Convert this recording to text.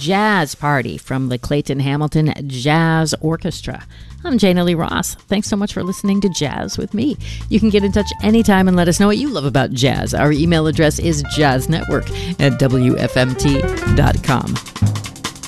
Jazz Party from the Clayton Hamilton Jazz Orchestra. I'm Jana Lee Ross. Thanks so much for listening to Jazz with me. You can get in touch anytime and let us know what you love about jazz. Our email address is jazznetwork@wfmt.com.